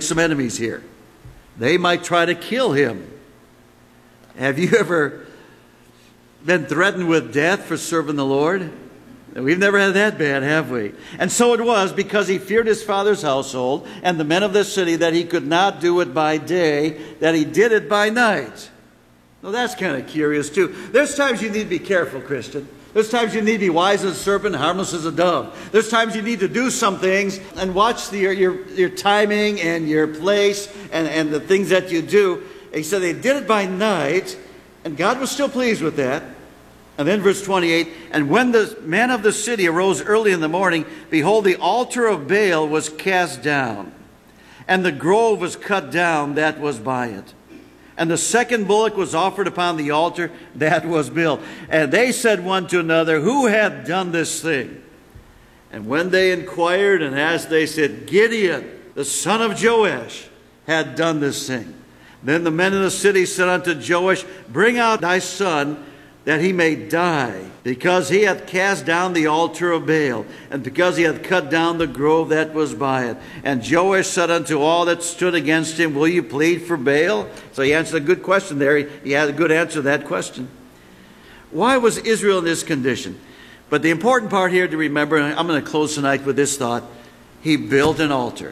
some enemies here. They might try to kill him. Have you ever been threatened with death for serving the Lord? We've never had that bad, have we? And so it was because he feared his father's household and the men of the city that he could not do it by day, that he did it by night. Well, that's kind of curious too. There's times you need to be careful, Christian. There's times you need to be wise as a serpent, harmless as a dove. There's times you need to do some things and watch your timing and your place and the things that you do. He said they did it by night, and God was still pleased with that. And then verse 28, and when the men of the city arose early in the morning, behold, the altar of Baal was cast down, and the grove was cut down that was by it. And the second bullock was offered upon the altar that was built. And they said one to another, who hath done this thing? And when they inquired and asked, they said, Gideon, the son of Joash, had done this thing. Then the men of the city said unto Joash, bring out thy son, that he may die, because he hath cast down the altar of Baal, and because he hath cut down the grove that was by it. And Joash said unto all that stood against him, will you plead for Baal? So he answered a good question there. He had a good answer to that question. Why was Israel in this condition? But the important part here to remember, and I'm going to close tonight with this thought, he built an altar.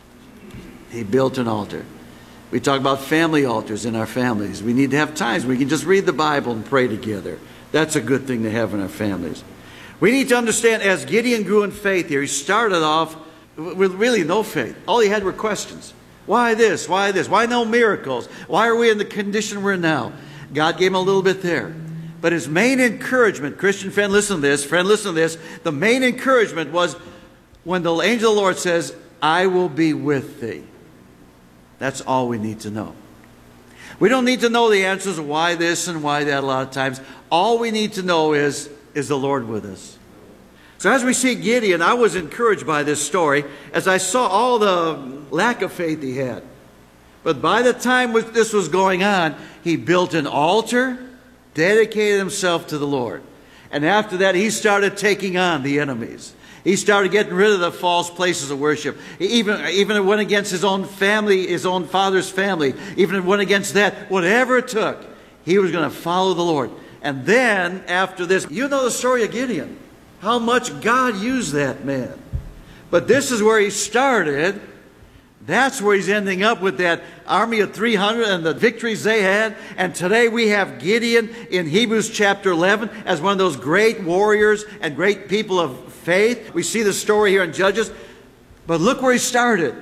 He built an altar. We talk about family altars in our families. We need to have times we can just read the Bible and pray together. That's a good thing to have in our families. We need to understand as Gideon grew in faith here, he started off with really no faith. All he had were questions. Why this? Why this? Why no miracles? Why are we in the condition we're in now? God gave him a little bit there. But his main encouragement, Christian friend, listen to this. Friend, listen to this. The main encouragement was when the angel of the Lord says, I will be with thee. That's all we need to know. We don't need to know the answers of why this and why that a lot of times. All we need to know is the Lord with us? So as we see Gideon, I was encouraged by this story as I saw all the lack of faith he had. But by the time this was going on, he built an altar, dedicated himself to the Lord. And after that, he started taking on the enemies. He started getting rid of the false places of worship. He even went against his own family, his own father's family. Even went against that. Whatever it took, he was going to follow the Lord. And then, after this, you know the story of Gideon. How much God used that man. But this is where he started. That's where he's ending up with that army of 300 and the victories they had. And today we have Gideon in Hebrews chapter 11 as one of those great warriors and great people of faith. We see the story here in Judges. But look where he started.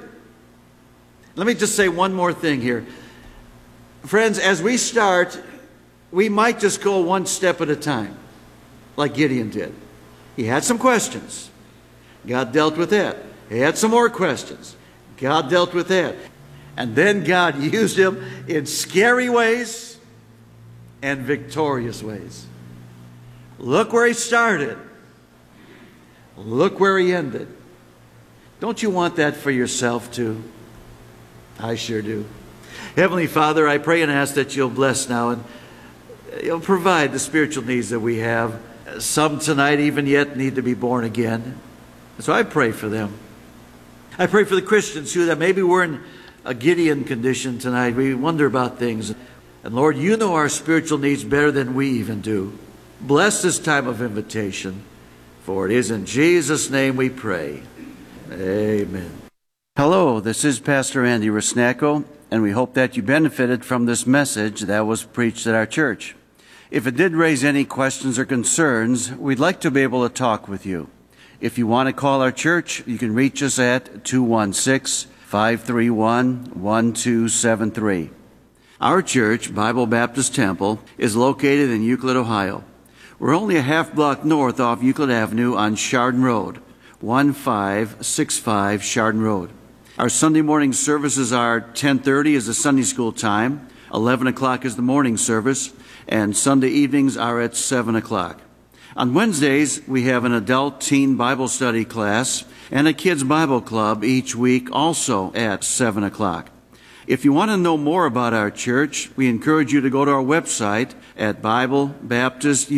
Let me just say one more thing here. Friends, as we start, we might just go one step at a time, like Gideon did. He had some questions. God dealt with that. He had some more questions. God dealt with that. And then God used him in scary ways and victorious ways. Look where he started. Look where he ended. Don't you want that for yourself too? I sure do. Heavenly Father, I pray and ask that you'll bless now and you'll provide the spiritual needs that we have. Some tonight even yet need to be born again. So I pray for them. I pray for the Christians who that maybe we're in a Gideon condition tonight. We wonder about things. And Lord, you know our spiritual needs better than we even do. Bless this time of invitation. For it is in Jesus' name we pray. Amen. Hello, this is Pastor Andy Rusnacko, and we hope that you benefited from this message that was preached at our church. If it did raise any questions or concerns, we'd like to be able to talk with you. If you want to call our church, you can reach us at 216-531-1273. Our church, Bible Baptist Temple, is located in Euclid, Ohio. We're only a half block north off Euclid Avenue on Chardon Road, 1565 Chardon Road. Our Sunday morning services are 10:30 is the Sunday school time, 11 o'clock is the morning service, and Sunday evenings are at 7 o'clock. On Wednesdays, we have an adult teen Bible study class and a kids Bible club each week, also at 7 o'clock. If you want to know more about our church, we encourage you to go to our website at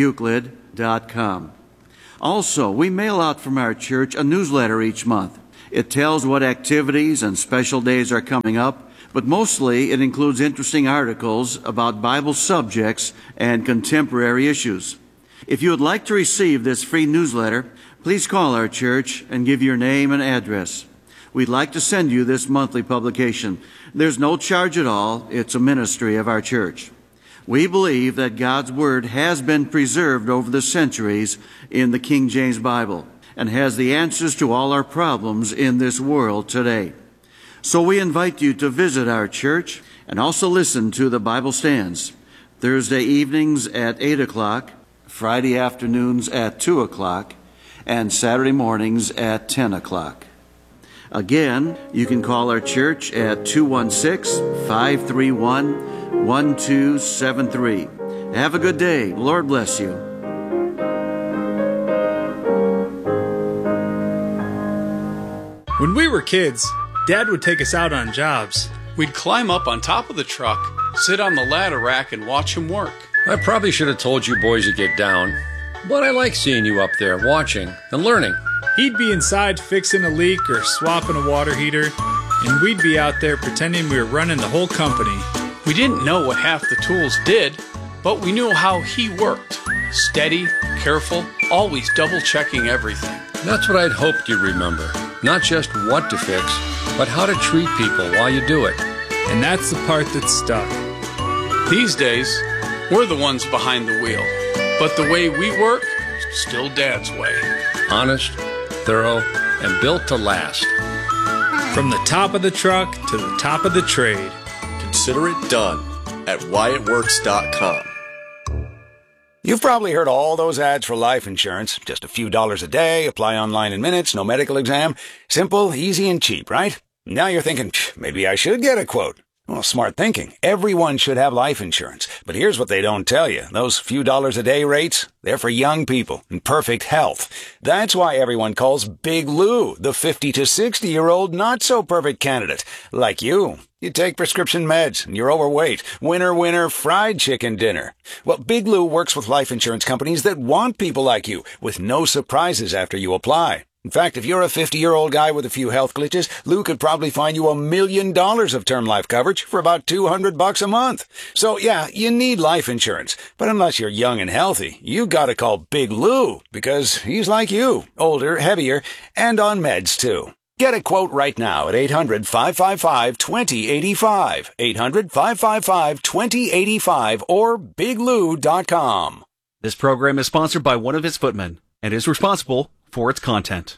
BibleBaptistEuclid.com. Also, we mail out from our church a newsletter each month. It tells what activities and special days are coming up, but mostly it includes interesting articles about Bible subjects and contemporary issues. If you would like to receive this free newsletter, please call our church and give your name and address. We'd like to send you this monthly publication. There's no charge at all. It's a ministry of our church. We believe that God's Word has been preserved over the centuries in the King James Bible and has the answers to all our problems in this world today. So we invite you to visit our church and also listen to the Bible Stands Thursday evenings at 8 o'clock, Friday afternoons at 2 o'clock, and Saturday mornings at 10 o'clock. Again, you can call our church at 216-531-1273. Have a good day. Lord bless you. When we were kids, Dad would take us out on jobs. We'd climb up on top of the truck, sit on the ladder rack, and watch him work. I probably should have told you boys to get down, but I like seeing you up there watching and learning. He'd be inside fixing a leak or swapping a water heater, and we'd be out there pretending we were running the whole company. We didn't know what half the tools did, but we knew how he worked. Steady, careful, always double-checking everything. That's what I'd hoped you'd remember. Not just what to fix, but how to treat people while you do it. And that's the part that stuck. These days, we're the ones behind the wheel. But the way we work, still Dad's way. Honest, thorough, and built to last. From the top of the truck to the top of the trade. Consider it done at WyattWorks.com. You've probably heard all those ads for life insurance. Just a few dollars a day, apply online in minutes, no medical exam. Simple, easy, and cheap, right? Now you're thinking, maybe I should get a quote. Well, smart thinking. Everyone should have life insurance. But here's what they don't tell you. Those few dollars a day rates, they're for young people in perfect health. That's why everyone calls Big Lou the 50 to 60-year-old not-so-perfect candidate. Like you. You take prescription meds, and you're overweight. Winner, winner, fried chicken dinner. Well, Big Lou works with life insurance companies that want people like you, with no surprises after you apply. In fact, if you're a 50-year-old guy with a few health glitches, Lou could probably find you $1 million of term life coverage for about $200 a month. So yeah, you need life insurance. But unless you're young and healthy, you gotta call Big Lou, because he's like you, older, heavier, and on meds too. Get a quote right now at 800-555-2085, 800-555-2085, or biglou.com. This program is sponsored by one of his footmen and is responsible for its content.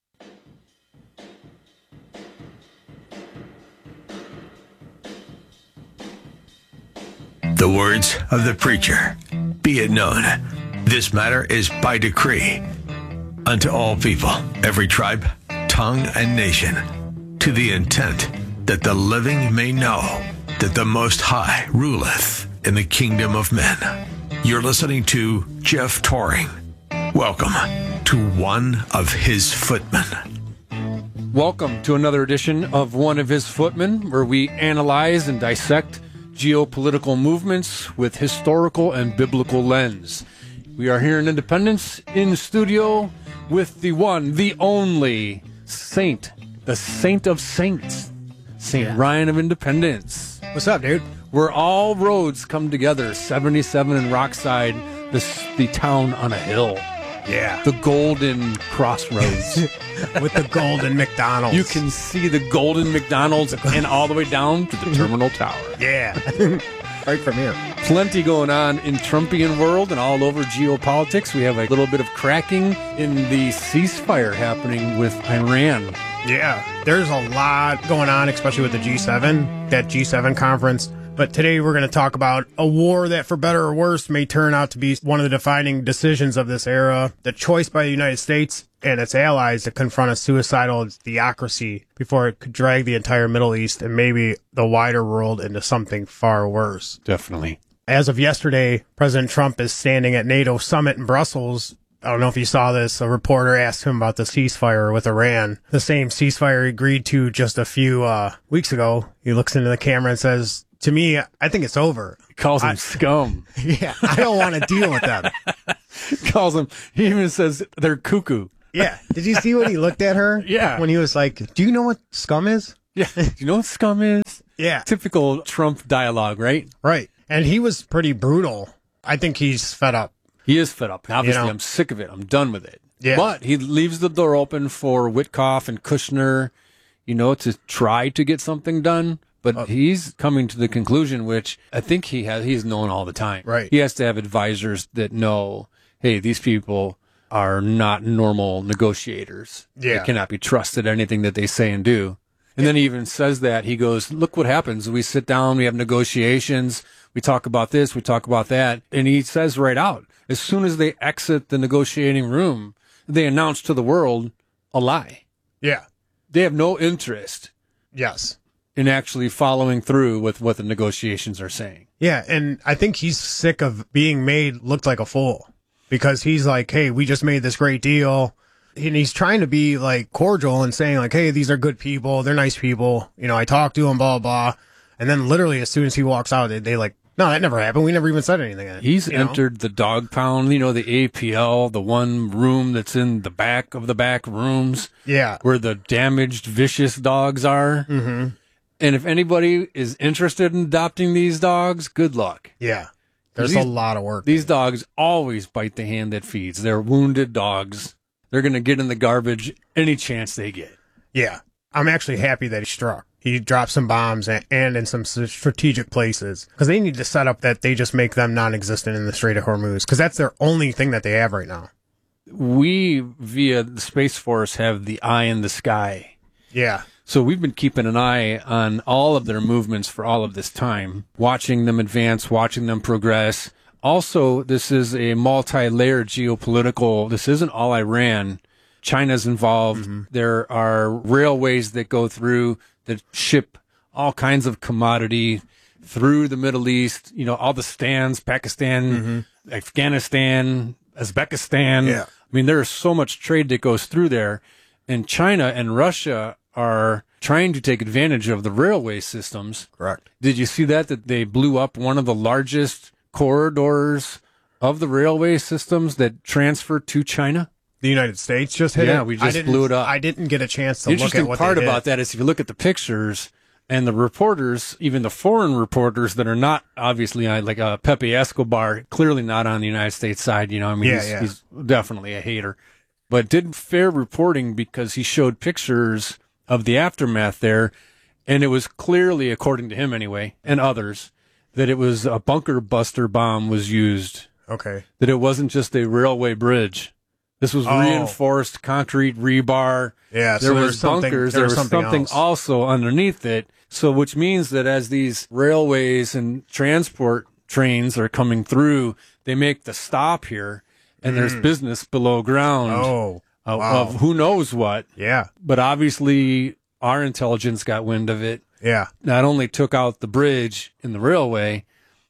The words of the preacher, be it known, this matter is by decree unto all people, every tribe, tongue, and nation, to the intent that the living may know that the Most High ruleth in the kingdom of men. You're listening to Jeff Toring. Welcome to One of His Footmen. Welcome to another edition of One of His Footmen, where we analyze and dissect geopolitical movements with historical and biblical lens. We are here in Independence, in studio, with the one, the only Saint, the Saint of Saints, Saint Ryan of Independence. What's up, dude? Where all roads come together, 77 in Rockside, the town on a hill. Yeah. The golden crossroads. With the golden McDonald's. You can see the golden McDonald's and all the way down to the terminal tower. Yeah. Right from here. Plenty going on in Trumpian world and all over geopolitics. We have a little bit of cracking in the ceasefire happening with Iran. Yeah. There's a lot going on, especially with the G7, that G7 conference. But today we're going to talk about a war that, for better or worse, may turn out to be one of the defining decisions of this era. The choice by the United States and its allies to confront a suicidal theocracy before it could drag the entire Middle East and maybe the wider world into something far worse. Definitely. As of yesterday, President Trump is standing at NATO summit in Brussels. I don't know if you saw this. A reporter asked him about the ceasefire with Iran. The same ceasefire he agreed to just a few weeks ago. He looks into the camera and says, to me, I think it's over. He calls them scum. Yeah, I don't want to deal with them. Calls them, he even says they're cuckoo. Yeah. Did you see when he looked at her? Yeah. When he was like, "Do you know what scum is?" Yeah. Do you know what scum is? Yeah. Typical Trump dialogue, right? Right. And he was pretty brutal. I think he's fed up. He is fed up. Obviously, You know? I'm sick of it. I'm done with it. Yeah. But he leaves the door open for Witkoff and Kushner, to try to get something done. But he's coming to the conclusion, which I think he's known all the time. Right. He has to have advisors that know, hey, these people are not normal negotiators. Yeah. They cannot be trusted anything that they say and do. And then he even says that. He goes, look what happens. We sit down, we have negotiations, we talk about this, we talk about that. And he says right out, as soon as they exit the negotiating room, they announce to the world a lie. Yeah. They have no interest Yes. in actually following through with what the negotiations are saying. Yeah. And I think he's sick of being made look like a fool because he's like, hey, we just made this great deal. And he's trying to be like cordial and saying like, hey, these are good people. They're nice people. I talked to them, blah, blah. And then literally as soon as he walks out, they like, no, that never happened. We never even said anything. He's entered the dog pound, the APL, the one room that's in the back of the back rooms. Yeah. Where the damaged, vicious dogs are. Mm-hmm. And if anybody is interested in adopting these dogs, good luck. Yeah. There's a lot of work. These dogs always bite the hand that feeds. They're wounded dogs. They're going to get in the garbage any chance they get. Yeah. I'm actually happy that he struck. He dropped some bombs and in some strategic places because they need to set up that they just make them non-existent in the Strait of Hormuz because that's their only thing that they have right now. We, via the Space Force, have the eye in the sky. Yeah. So we've been keeping an eye on all of their movements for all of this time, watching them advance, watching them progress. Also, this is a multi-layered geopolitical, this isn't all Iran. China's involved. Mm-hmm. There are railways that go through that ship all kinds of commodity through the Middle East, all the stands, Pakistan, Afghanistan, Uzbekistan. Yeah. I mean, there is so much trade that goes through there. And China and Russia are trying to take advantage of the railway systems. Correct. Did you see that they blew up one of the largest corridors of the railway systems that transfer to China? The United States just hit it? Yeah, we just blew it up. I didn't get a chance to The look at interesting what part they about did. that is if you look at the pictures and the reporters, even the foreign reporters that are not obviously like Pepe Escobar, clearly not on the United States side, he's definitely a hater, but did fair reporting because he showed pictures of the aftermath there, and it was clearly, according to him anyway, and others, that it was a bunker buster bomb was used. Okay. That it wasn't just a railway bridge. This was reinforced concrete rebar. Yeah, there was bunkers. There was something also underneath it. So, which means that as these railways and transport trains are coming through, they make the stop here, and there's business below ground. Of who knows what. Yeah. But obviously, our intelligence got wind of it. Yeah. Not only took out the bridge in the railway,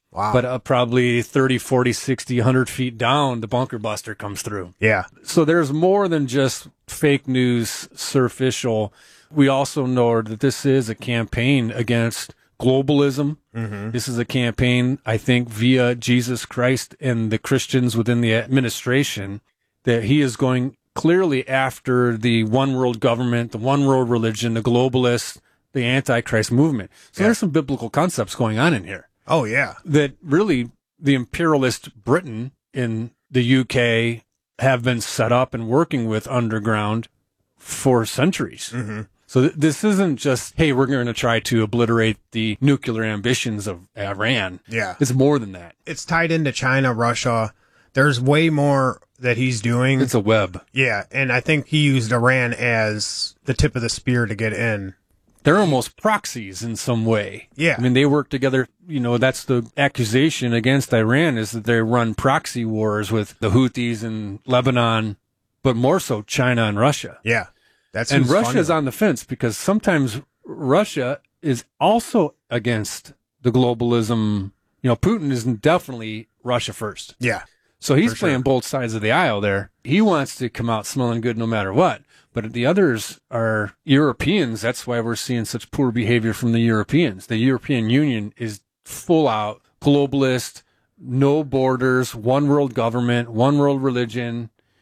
but probably 30, 40, 60, 100 feet down, the bunker buster comes through. Yeah. So there's more than just fake news, surficial. We also know that this is a campaign against globalism. Mm-hmm. This is a campaign, I think, via Jesus Christ and the Christians within the administration, that he is going clearly after the one world government, the one world religion, the globalists, the Antichrist movement. So there's some biblical concepts going on in here. Oh, yeah. That really the imperialist Britain in the UK have been set up and working with underground for centuries. Mm-hmm. So this isn't just, hey, we're going to try to obliterate the nuclear ambitions of Iran. Yeah. It's more than that. It's tied into China, Russia. There's way more that he's doing. It's a web. Yeah, and I think he used Iran as the tip of the spear to get in. They're almost proxies in some way. Yeah. I mean, they work together. You know, that's the accusation against Iran, is that they run proxy wars with the Houthis in Lebanon, but more so China and Russia. Yeah. That's and Russia's on the fence because sometimes Russia is also against the globalism. You know, Putin is definitely Russia first. Yeah. So he's playing both sides of the aisle there. He wants to come out smelling good no matter what. But the others are Europeans. That's why we're seeing such poor behavior from the Europeans. The European Union is full out globalist, no borders, one world government, one world religion,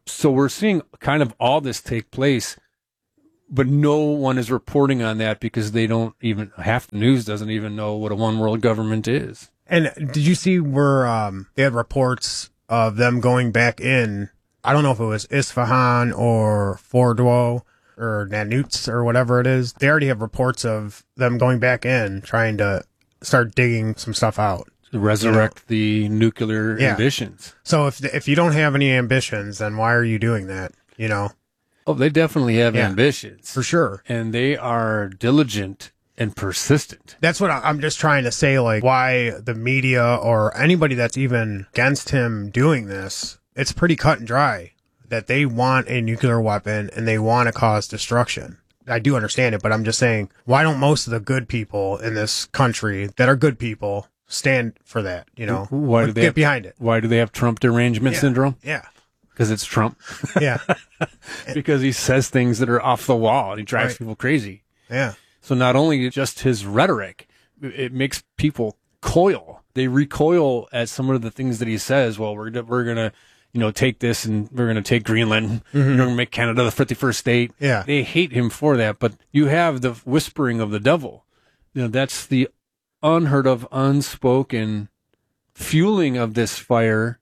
So we're seeing kind of all this take place, but no one is reporting on that because they don't even, half the news doesn't even know what a one world government is. And did you see where they had reports of them going back in? I don't know if it was Isfahan or Fordow or Nanuts or whatever it is. They already have reports of them going back in, trying to start digging some stuff out. To resurrect the nuclear ambitions. So if you don't have any ambitions, then why are you doing that? You know? Oh, they definitely have ambitions. For sure. And they are diligent and persistent. That's what I'm just trying to say, like, why the media or anybody that's even against him doing this, it's pretty cut and dry that they want a nuclear weapon and they want to cause destruction. I do understand it, but I'm just saying, why don't most of the good people in this country that are good people stand for that, you know? Why do they get behind it? Why do they have Trump derangement syndrome? Yeah. Because it's Trump. Yeah. Because he says things that are off the wall and he drives people crazy. Yeah. So not only just his rhetoric, it makes people coil. They recoil at some of the things that he says. Well, we're going to, take this and we're going to take Greenland. We're going to make Canada the 51st state. Yeah. They hate him for that. But you have the whispering of the devil. That's the unheard of, unspoken fueling of this fire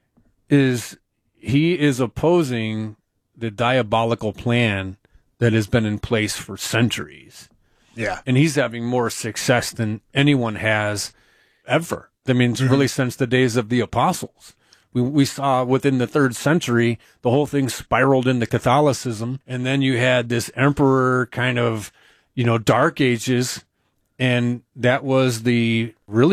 is he is opposing the diabolical plan that has been in place for centuries. Yeah. And he's having more success than anyone has ever. I mean, it's really since the days of the apostles. We saw within the 3rd century, the whole thing spiraled into Catholicism. And then you had this emperor kind of, dark ages. And that was the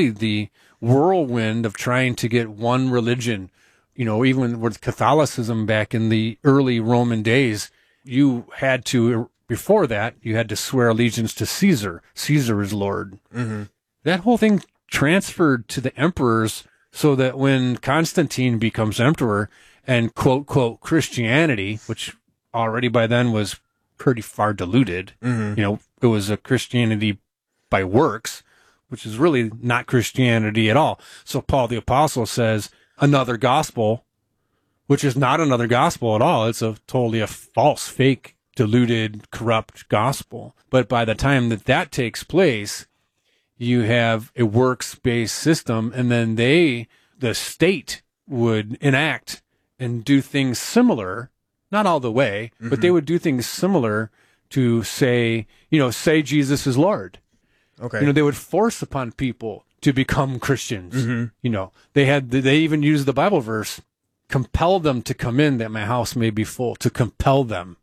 whirlwind of trying to get one religion. Even with Catholicism back in the early Roman days, before that, you had to swear allegiance to Caesar. Caesar is Lord. Mm-hmm. That whole thing transferred to the emperors so that when Constantine becomes emperor and quote, quote, Christianity, which already by then was pretty far diluted, it was a Christianity by works, which is really not Christianity at all. So Paul the Apostle says another gospel, which is not another gospel at all. It's totally a false, fake, diluted, corrupt gospel. But by the time that takes place, you have a works-based system, and then the state would enact and do things similar, not all the way, but they would do things similar to say Jesus is Lord. Okay. They would force upon people to become Christians. They even used the Bible verse, compel them to come in that my house may be full, to compel them,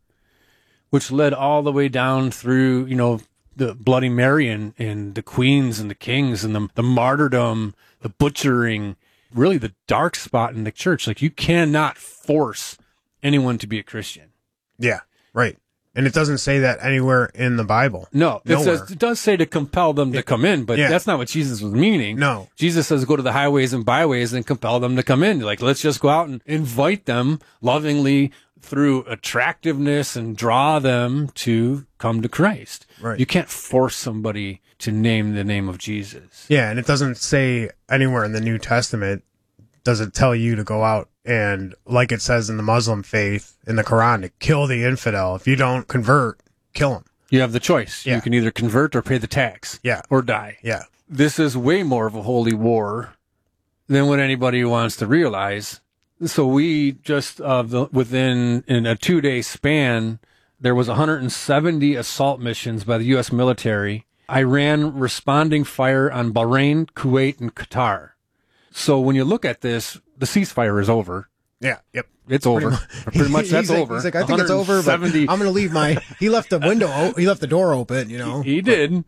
which led all the way down through, the Bloody Mary and the queens and the kings and the martyrdom, the butchering, really the dark spot in the church. Like, you cannot force anyone to be a Christian. Yeah, right. And it doesn't say that anywhere in the Bible. No, it does say to compel them to come in, but that's not what Jesus was meaning. No. Jesus says go to the highways and byways and compel them to come in. Like, let's just go out and invite them lovingly through attractiveness and draw them to come to Christ. Right. You can't force somebody to name the name of Jesus. Yeah, and it doesn't say anywhere in the New Testament, does it tell you to go out and, like it says in the Muslim faith, in the Quran, to kill the infidel. If you don't convert, kill him. You have the choice. Yeah. You can either convert or pay the tax. Yeah. Or die. Yeah. This is way more of a holy war than what anybody wants to realize. So we just, within a 2-day span, there was 170 assault missions by the U.S. military. Iran responding fire on Bahrain, Kuwait, and Qatar. So when you look at this, the ceasefire is over. Yeah. Yep. It's over. Pretty much that's over. He's like, I think it's over, but I'm going to leave he left the door open, He did.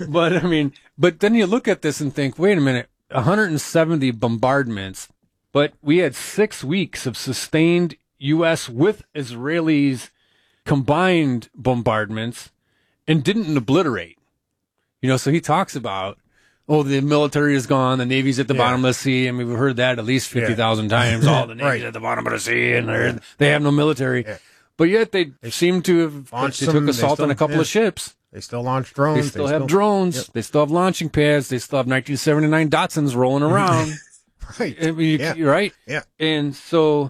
But then you look at this and think, wait a minute, 170 bombardments, but we had 6 weeks of sustained U.S. with Israelis combined bombardments and didn't obliterate. So he talks about, the military is gone, the Navy's at the bottom of the sea, and we've heard that at least 50,000 times. All the Navy's at the bottom of the sea, and they have no military. Yeah. But yet they seem to have they took assault on a couple of ships. They still launch drones. They still have drones. Yep. They still have launching pads. They still have 1979 Datsuns rolling around. Right. Right? Yeah. And so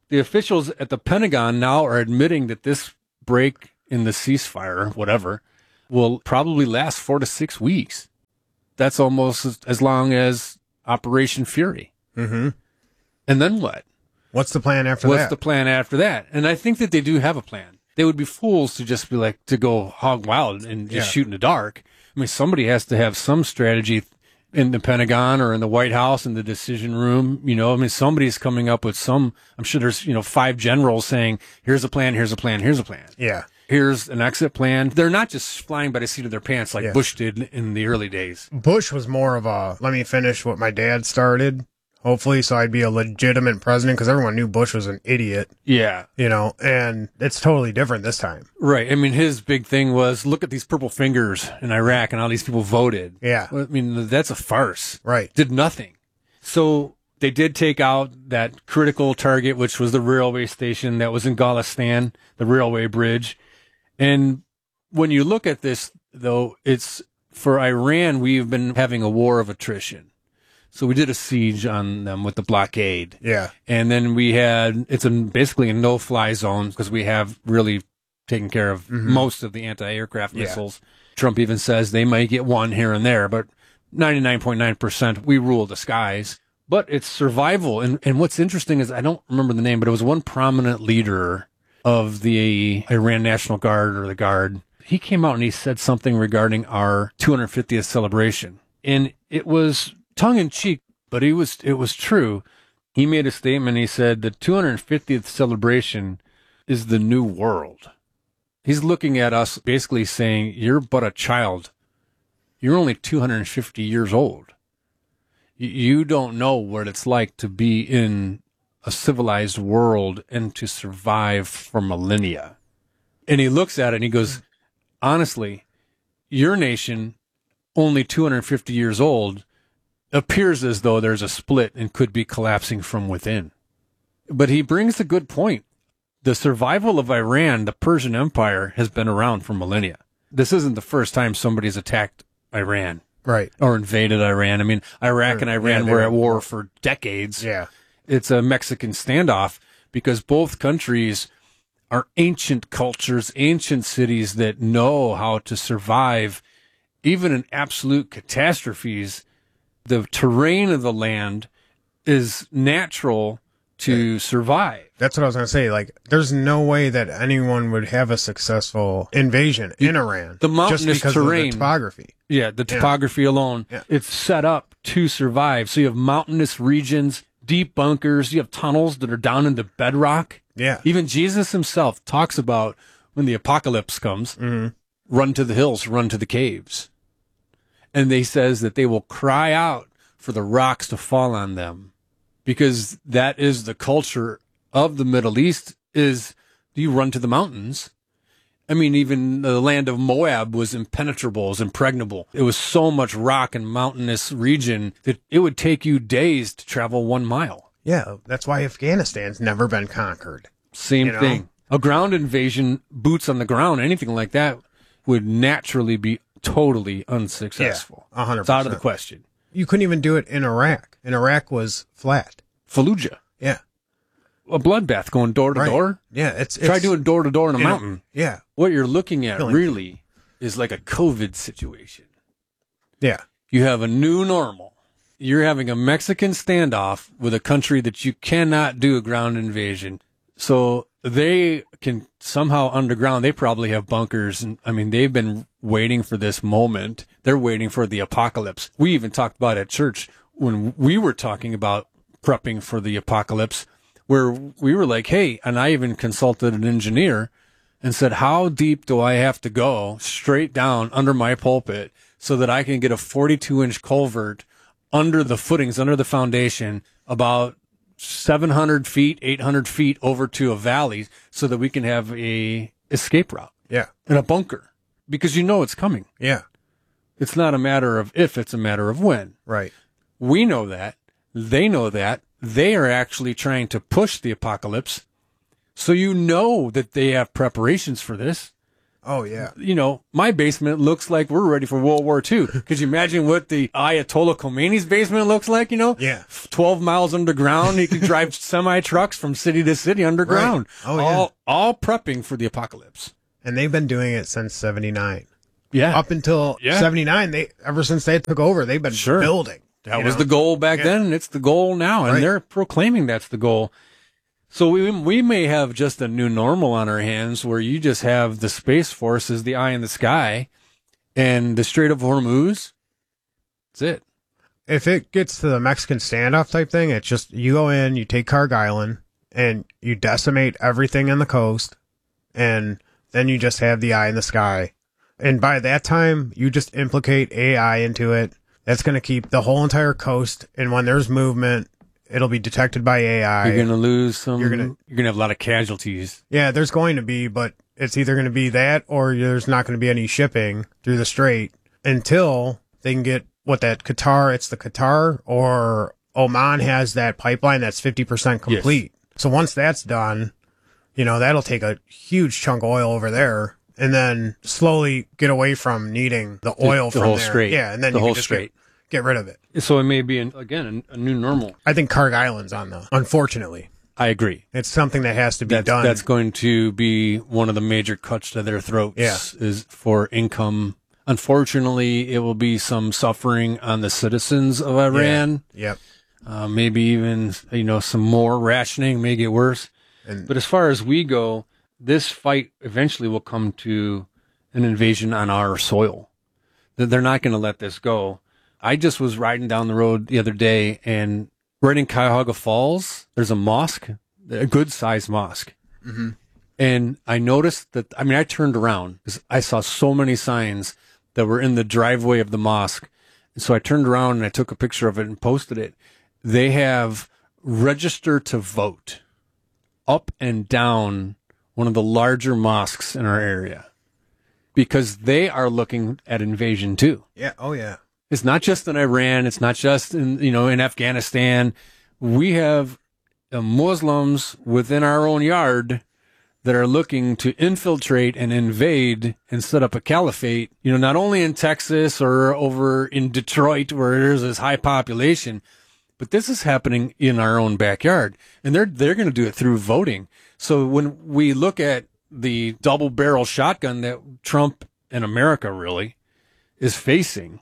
The officials at the Pentagon now are admitting that this break in the ceasefire, whatever, will probably last 4 to 6 weeks. That's almost as long as Operation Fury. Mm-hmm. And then what? What's the plan after that? What's the plan after that? And I think that they do have a plan. They would be fools to just be like, to go hog wild and just shoot in the dark. I mean, somebody has to have some strategy in the Pentagon or in the White House in the decision room. You know, I mean, somebody's coming up with some, I'm sure there's, 5 generals saying, here's a plan, here's a plan, here's a plan. Yeah. Here's an exit plan. They're not just flying by the seat of their pants like Bush did in the early days. Bush was more of a, let me finish what my dad started, hopefully, so I'd be a legitimate president, because everyone knew Bush was an idiot. Yeah. And it's totally different this time. Right. I mean, his big thing was, look at these purple fingers in Iraq and all these people voted. Yeah. I mean, that's a farce. Right. Did nothing. So they did take out that critical target, which was the railway station that was in Gulistan, the railway bridge. And when you look at this, though, it's for Iran, we've been having a war of attrition. So we did a siege on them with the blockade. Yeah. And then we had, basically a no-fly zone because we have really taken care of most of the anti-aircraft missiles. Trump even says they might get one here and there, but 99.9% we rule the skies. But it's survival. And what's interesting is, I don't remember the name, but it was one prominent leader of the Iran National Guard or the Guard. He came out and he said something regarding our 250th celebration. And it was tongue-in-cheek, but it was true. He made a statement. He said the 250th celebration is the new world. He's looking at us basically saying, you're but a child. You're only 250 years old. You don't know what it's like to be in a civilized world and to survive for millennia. And he looks at it and he goes, honestly, your nation, only 250 years old, appears as though there's a split and could be collapsing from within. But he brings a good point. The survival of Iran, the Persian Empire, has been around for millennia. This isn't the first time somebody's attacked Iran. Right. Or invaded Iran. I mean, Iraq and Iran were at war for decades. Yeah. It's a Mexican standoff because both countries are ancient cultures, ancient cities that know how to survive even in absolute catastrophes. The terrain of the land is natural to survive. That's what I was going to say. Like, there's no way that anyone would have a successful invasion in Iran. The mountainous just because terrain. of the topography. Yeah, the topography alone. Yeah. It's set up to survive. So you have mountainous regions, deep bunkers. You have tunnels that are down in the bedrock. Yeah. Even Jesus himself talks about when the apocalypse comes, run to the hills, run to the caves. And he says that they will cry out for the rocks to fall on them, because that is the culture of the Middle East, is you run to the mountains. I mean, even the land of Moab was impenetrable, was impregnable. It was so much rock and mountainous region that it would take you days to travel 1 mile. Yeah, that's why Afghanistan's never been conquered. Same thing. A ground invasion, boots on the ground, anything like that would naturally be totally unsuccessful. Yeah, 100%. It's out of the question. You couldn't even do it in Iraq. And Iraq was flat. Fallujah. Yeah. A bloodbath going door to door. Yeah, it's Try doing door to door in a mountain. Yeah. What you're looking at Killing really is like a COVID situation. Yeah. You have a new normal. You're having a Mexican standoff with a country that you cannot do a ground invasion. So they can somehow underground, they probably have bunkers. And I mean, they've been waiting for this moment. They're waiting for the apocalypse. We even talked about at church when we were talking about prepping for the apocalypse, where we were like, hey, and I even consulted an engineer and said, how deep do I have to go straight down under my pulpit so that I can get a 42-inch culvert under the footings, under the foundation, about 700 feet, 800 feet over to a valley so that we can have a escape route. Yeah. And a bunker, because you know it's coming. Yeah. It's not a matter of if, it's a matter of when. Right. We know that. They know that. They are actually trying to push the apocalypse. So you know that they have preparations for this. Oh, yeah. You know, my basement looks like we're ready for World War II. Could you imagine what the Ayatollah Khomeini's basement looks like, you know? Yeah. 12 miles underground. He could drive semi-trucks from city to city underground. Right. Oh, yeah. All prepping for the apocalypse. And they've been doing it since 79. Yeah. Up until 79, ever since they took over, they've been building. That was the goal back then, and it's the goal now, and they're proclaiming that's the goal. So we may have just a new normal on our hands where you just have the Space Force as the eye in the sky, and the Strait of Hormuz, that's it. If it gets to the Mexican standoff type thing, it's just you go in, you take Carg Island, and you decimate everything in the coast, and then you just have the eye in the sky. And by that time, you just implicate AI into it. That's going to keep the whole entire coast, and when there's movement, it'll be detected by AI. You're going to lose some. You're going to have a lot of casualties. Yeah, there's going to be, but it's either going to be that or there's not going to be any shipping through the strait until they can get it's the Qatar or Oman has that pipeline that's 50% complete. Yes. So once that's done, that'll take a huge chunk of oil over there and then slowly get away from needing the oil from whole there. Strait. Yeah, and then the you whole can just strait. Get rid of it. So it may be, a new normal. I think Carg Island's on unfortunately. I agree. It's something that has to be done. That's going to be one of the major cuts to their throats is for income. Unfortunately, it will be some suffering on the citizens of Iran. Yeah. Yep. Maybe even, some more rationing may get worse. But as far as we go, this fight eventually will come to an invasion on our soil. They're not going to let this go. I just was riding down the road the other day, and right in Cuyahoga Falls, there's a mosque, a good-sized mosque. Mm-hmm. And I noticed that, I turned around because I saw so many signs that were in the driveway of the mosque. And so I turned around and I took a picture of it and posted it. They have register to vote up and down one of the larger mosques in our area because they are looking at invasion too. Yeah. Oh, yeah. It's not just in Iran. It's not just in Afghanistan. We have Muslims within our own yard that are looking to infiltrate and invade and set up a caliphate, not only in Texas or over in Detroit where there's this high population, but this is happening in our own backyard. And they're going to do it through voting. So when we look at the double barrel shotgun that Trump and America really is facing,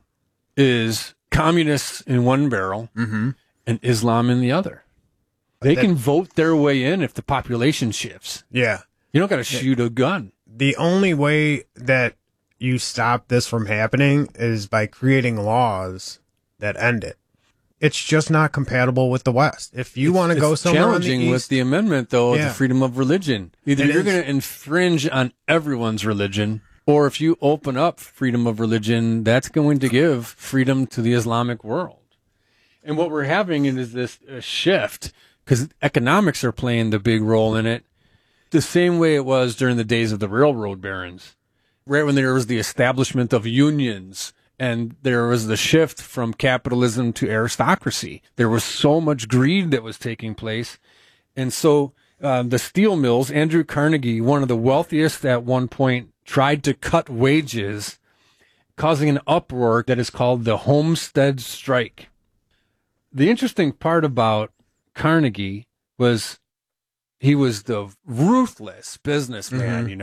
is communists in one barrel and Islam in the other. They can vote their way in if the population shifts. Yeah. You don't got to shoot a gun. The only way that you stop this from happening is by creating laws that end it. It's just not compatible with the West. If you want to go somewhere challenging in the East, with the amendment, though, of the freedom of religion. Either you're going to infringe on everyone's religion, or if you open up freedom of religion, that's going to give freedom to the Islamic world. And what we're having is this shift, because economics are playing the big role in it, the same way it was during the days of the railroad barons, right when there was the establishment of unions and there was the shift from capitalism to aristocracy. There was so much greed that was taking place. And so the steel mills, Andrew Carnegie, one of the wealthiest at one point, tried to cut wages, causing an uproar that is called the Homestead Strike. The interesting part about Carnegie was he was the ruthless businessman,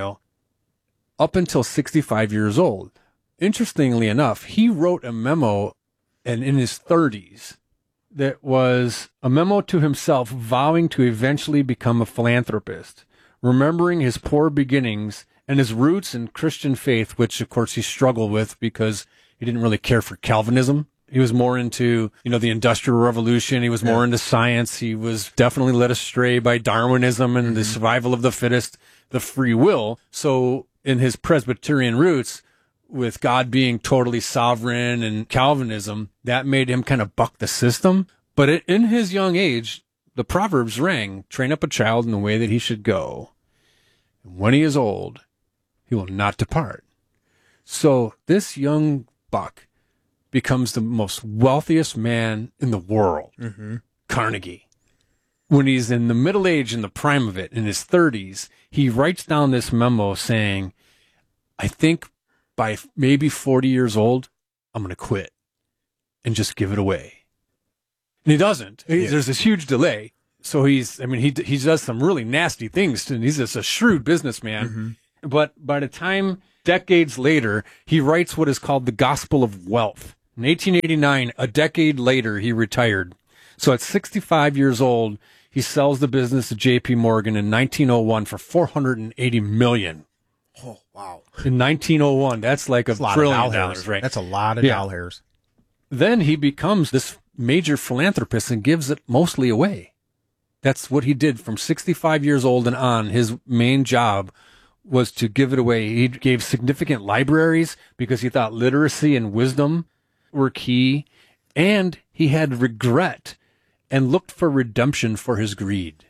up until 65 years old. Interestingly enough, he wrote a memo and in his 30s that was a memo to himself vowing to eventually become a philanthropist, remembering his poor beginnings and his roots in Christian faith, which, of course, he struggled with because he didn't really care for Calvinism. He was more into, the Industrial Revolution. He was more into science. He was definitely led astray by Darwinism and the survival of the fittest, the free will. So in his Presbyterian roots, with God being totally sovereign and Calvinism, that made him kind of buck the system. But in his young age, the Proverbs rang, train up a child in the way that he should go. And when he is old, he will not depart. So this young buck becomes the most wealthiest man in the world, Carnegie. When he's in the middle age, in the prime of it, in his 30s, he writes down this memo saying, I think by maybe 40 years old, I'm going to quit and just give it away. And he doesn't. There's this huge delay. So he does some really nasty things, and he's just a shrewd businessman. Mm-hmm. But by the time, decades later, he writes what is called the Gospel of Wealth. In 1889, a decade later, he retired. So at 65 years old, he sells the business to J.P. Morgan in 1901 for $480 million. Oh, wow. In 1901, that's like $1 trillion, right? That's a lot of dollars. Then he becomes this major philanthropist and gives it mostly away. That's what he did from 65 years old and on. His main job was to give it away. He gave significant libraries because he thought literacy and wisdom were key. And he had regret and looked for redemption for his greed.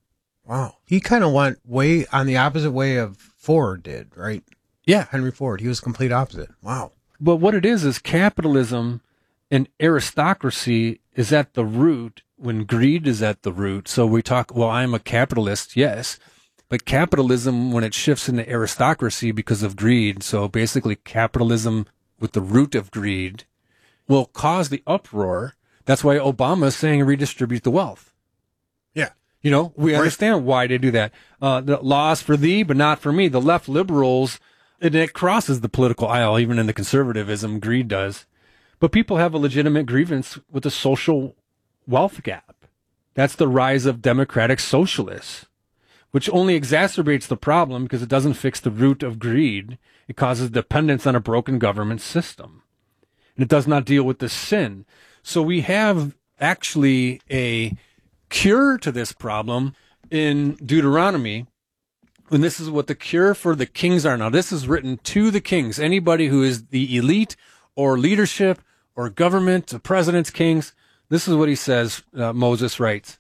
Wow. He kind of went way on the opposite way of Ford did, right? Yeah. Henry Ford. He was complete opposite. Wow. But what it is capitalism and aristocracy is at the root when greed is at the root. So we talk, well, I'm a capitalist, yes. But capitalism, when it shifts into aristocracy because of greed, so basically capitalism with the root of greed, will cause the uproar. That's why Obama is saying redistribute the wealth. Yeah. You know, we understand why they do that. The laws for thee, but not for me. The left liberals, and it crosses the political aisle, even in the conservatism, greed does. But people have a legitimate grievance with the social wealth gap. That's the rise of democratic socialists, which only exacerbates the problem because it doesn't fix the root of greed. It causes dependence on a broken government system. And it does not deal with the sin. So we have actually a cure to this problem in Deuteronomy. And this is what the cure for the kings are. Now, this is written to the kings. Anybody who is the elite or leadership or government, the presidents, kings. This is what he says, Moses writes.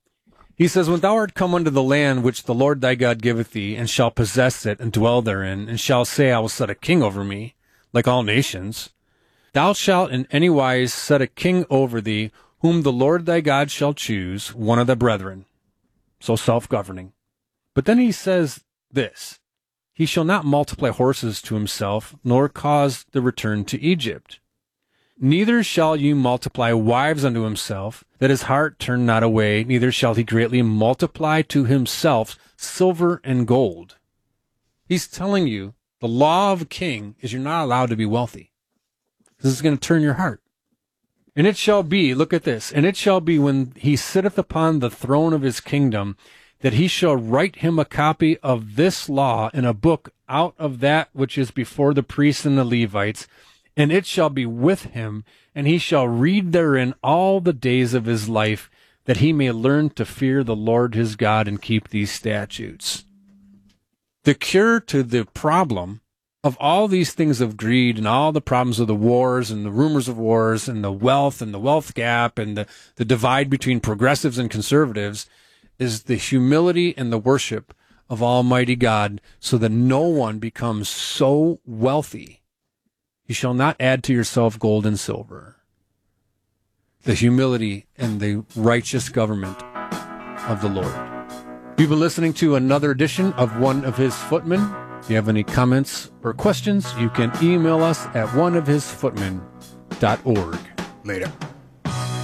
He says, when thou art come unto the land which the Lord thy God giveth thee, and shall possess it, and dwell therein, and shall say, I will set a king over me, like all nations, thou shalt in any wise set a king over thee, whom the Lord thy God shall choose, one of the brethren. So self-governing. But then he says this, he shall not multiply horses to himself, nor cause the return to Egypt. Neither shall you multiply wives unto himself, that his heart turn not away, neither shall he greatly multiply to himself silver and gold. He's telling you the law of a king is you're not allowed to be wealthy. This is going to turn your heart. And it shall be, look at this, and it shall be when he sitteth upon the throne of his kingdom, that he shall write him a copy of this law in a book out of that which is before the priests and the Levites, and it shall be with him, and he shall read therein all the days of his life, that he may learn to fear the Lord his God and keep these statutes. The cure to the problem of all these things of greed and all the problems of the wars and the rumors of wars and the wealth gap and the divide between progressives and conservatives is the humility and the worship of Almighty God, so that no one becomes so wealthy. You shall not add to yourself gold and silver. The humility and the righteous government of the Lord. You've been listening to another edition of One of His Footmen. If you have any comments or questions, you can email us at oneofhisfootmen.org. Later.